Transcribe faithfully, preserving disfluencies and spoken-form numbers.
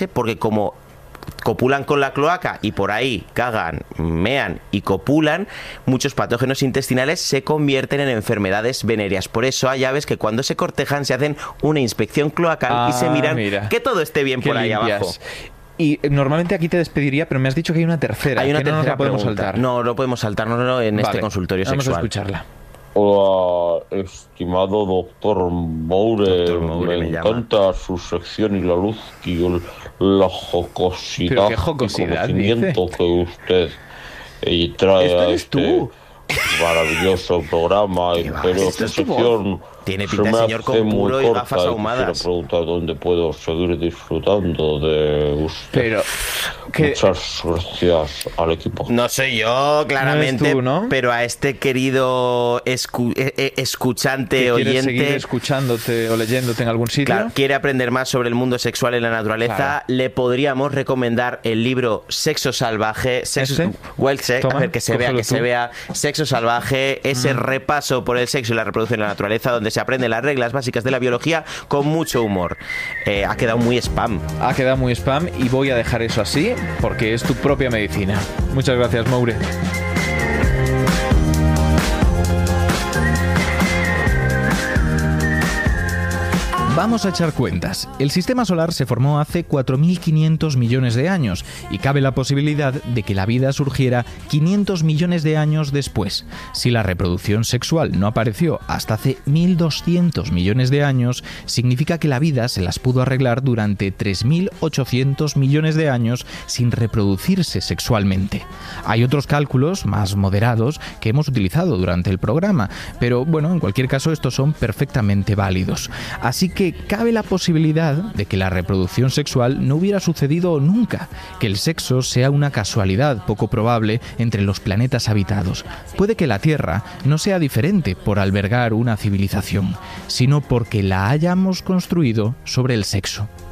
reproducirse porque como copulan con la cloaca y por ahí cagan, mean y copulan, muchos patógenos intestinales se convierten en enfermedades venéreas. Por eso hay aves que cuando se cortejan se hacen una inspección cloacal ah, y se miran mira. que todo esté bien por ahí limpias. abajo. Y normalmente aquí te despediría, pero me has dicho que hay una tercera. Hay una que tercera no nos la podemos pregunta. saltar. No, no podemos saltarnos en vale. este consultorio Vamos sexual. Vamos a escucharla. Hola, estimado doctor Moure. Doctor Moure me, me encanta llama. su sección y la luz y el, la jocosidad, ¿Pero qué jocosidad, y conocimiento dice? que usted y trae ¿Esto a eres este tú? maravilloso programa. Pero esta sección tiene se pinta me de señor hace con puro muy y corta gafas ahumadas. Quisiera preguntar dónde puedo seguir disfrutando de usted. Pero ¿qué? Muchas gracias al equipo. No soy yo, claramente, no eres tú, ¿no? pero a este querido escu eh, escuchante, ¿Que oyente... seguir escuchándote o leyéndote en algún sitio? Claro, quiere aprender más sobre el mundo sexual en la naturaleza. Claro. Le podríamos recomendar el libro Sexo Salvaje, Sexo, ¿Este? Wild Sex, Toma, a ver, que se vea, que tú. se vea Sexo Salvaje, ese mm. repaso por el sexo y la reproducción en la naturaleza, donde se aprenden las reglas básicas de la biología con mucho humor. Eh, ha quedado muy spam. Ha quedado muy spam y voy a dejar eso así porque es tu propia medicina. Muchas gracias, Moure. Vamos a echar cuentas. El sistema solar se formó hace cuatro mil quinientos millones de años y cabe la posibilidad de que la vida surgiera quinientos millones de años después. Si la reproducción sexual no apareció hasta hace mil doscientos millones de años, significa que la vida se las pudo arreglar durante tres mil ochocientos millones de años sin reproducirse sexualmente. Hay otros cálculos más moderados que hemos utilizado durante el programa, pero bueno, en cualquier caso estos son perfectamente válidos. Así que que cabe la posibilidad de que la reproducción sexual no hubiera sucedido nunca, que el sexo sea una casualidad poco probable entre los planetas habitados. Puede que la Tierra no sea diferente por albergar una civilización, sino porque la hayamos construido sobre el sexo.